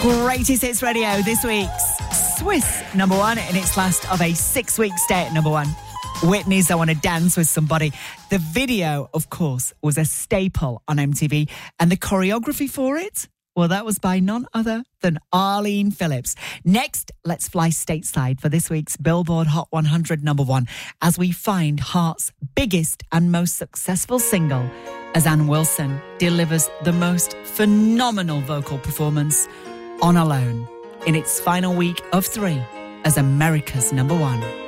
Greatest Hits Radio this week's Swiss number one in its last of a 6-week stay at number one. Whitney's I Want to Dance with Somebody. The video, of course, was a staple on MTV, and the choreography for it, well, that was by none other than Arlene Phillips. Next, let's fly stateside for this week's Billboard Hot 100 number one as we find Heart's biggest and most successful single as Ann Wilson delivers the most phenomenal vocal performance on Alone in its final week of 3 as America's number one.